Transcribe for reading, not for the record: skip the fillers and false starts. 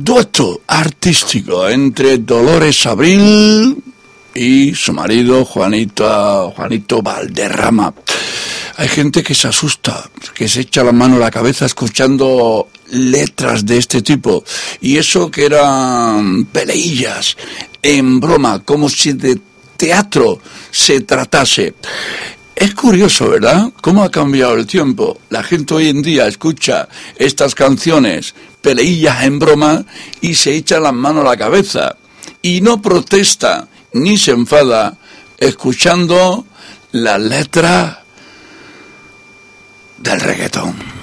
dueto artístico entre Dolores Abril y su marido Juanito Valderrama. Hay gente que se asusta, que se echa la mano a la cabeza escuchando letras de este tipo. Y eso que eran peleillas en broma, como si de teatro se tratase. Es curioso, ¿verdad?, cómo ha cambiado el tiempo. La gente hoy en día escucha estas canciones, peleillas en broma, y se echa las manos a la cabeza. Y no protesta ni se enfada escuchando la letra del reggaetón.